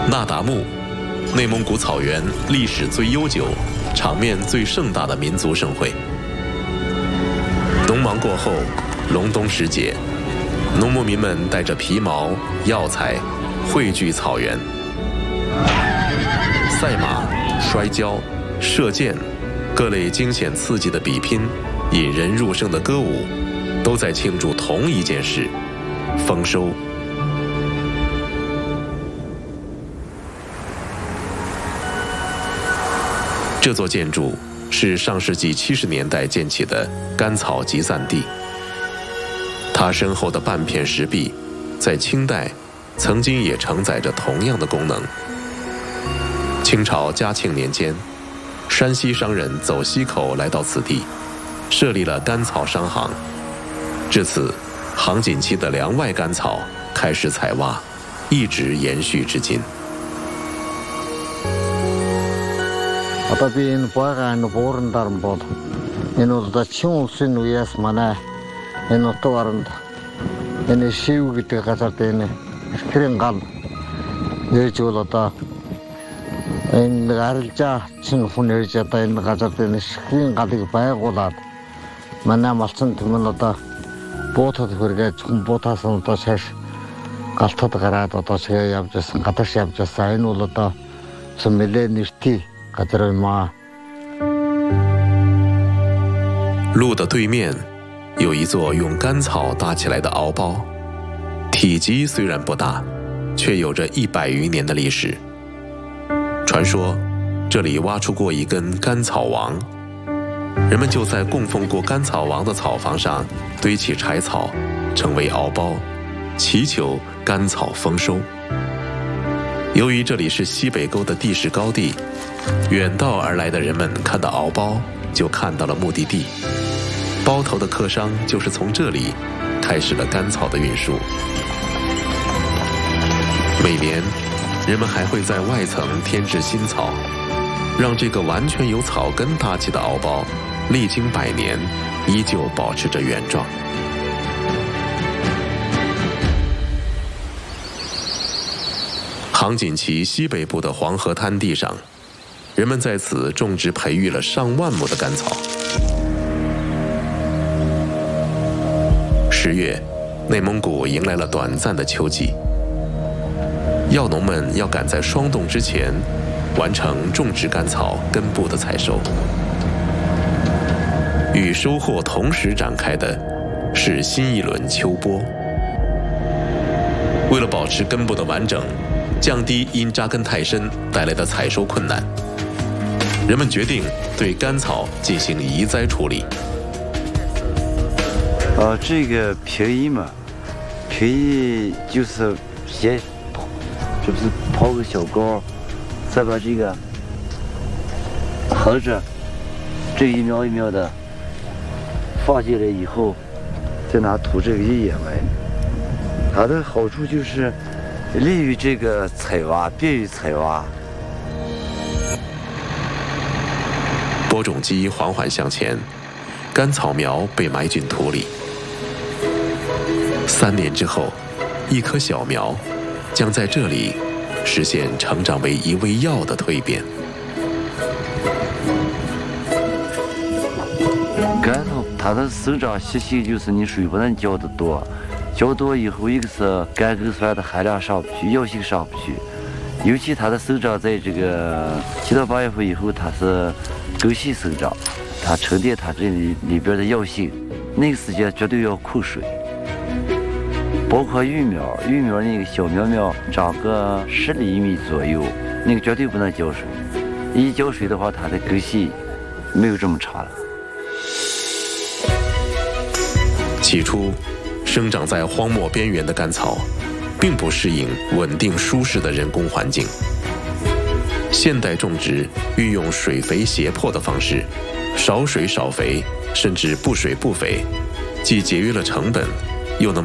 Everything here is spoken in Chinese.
那达慕，内蒙古草原历史最悠久、场面最盛大的民族盛会。农忙过后，隆冬时节，农牧民们带着皮毛、药材汇聚草原。赛马、摔跤、射箭，各类惊险刺激的比拼，引人入胜的歌舞，都在庆祝同一件事：丰收。这座建筑是上世纪70年代建起的干草集散地。它身后的半片石壁，在清代曾经也承载着同样的功能。清朝嘉庆年间，山西商人走西口来到此地，设立了干草商行。至此，杭锦旗的梁外干草开始采挖，一直延续至今。 Одоо би энэ байгаа энэ бууран даран бол энэ бол чин улсын үеэс манай энэ утга баранд энэ шив гэдэг газар дээр энэ эрхрийн гал нээж бол одоо энэ арилжаа чин хүн нээж одоо энэ газар дээр эрхрийн галыг байгуулад манай малчин түмэн одоо буутад хүргээд хүн буутаас нь одоо шаш галтад гараад одоо шигээ явж байсан гадагш явж байсан энэ бол одоо нэлээд нэртэй 路的对面有一座用干草搭起来的敖包，体积虽然不大，却有着100余年的历史。传说这里挖出过一根干草王，人们就在供奉过干草王的草房上堆起柴草，成为敖包，祈求干草丰收。由于这里是西北沟的地势高地，远道而来的人们看到敖包，就看到了目的地。包头的客商就是从这里开始了干草的运输。每年，人们还会在外层添置新草，让这个完全由草根搭起的敖包，历经100年，依旧保持着原状。杭锦旗西北部的黄河滩地上，人们在此种植培育了上万亩的干草。10月，内蒙古迎来了短暂的秋季。药农们要赶在霜冻之前，完成种植干草根部的采收。与收获同时展开的是新一轮秋播。为了保持根部的完整，降低因扎根太深带来的采收困难，人们决定对干草进行移栽处理。 这个平移嘛，平移就是先就是刨个小沟，再把这个横着这一苗一苗的放进来以后，再拿土这个一掩埋。它的好处就是利于这个采挖，便于采挖。 播种机缓缓向前，干草苗被埋进土里。3年之后，一棵小苗将在这里实现成长为一味药的蜕变。 干草它的生长习性就是你水不能浇得多。浇多以后，一个是干根酸的含量上不去，药性上不去。尤其它的生长在这个7到8月份以后，它是根系生长，它沉淀它这里边的药性。那个时间绝对要控水。包括育苗，育苗那个小苗苗长个10厘米左右，那个绝对不能浇水。一浇水的话，它的根系没有这么长了。 起初，生长在荒漠边缘的干草，并不适应稳定舒适的人工环境。现代种植运用水肥胁迫的方式，少水少肥，甚至不水不肥，既节约了成本，又能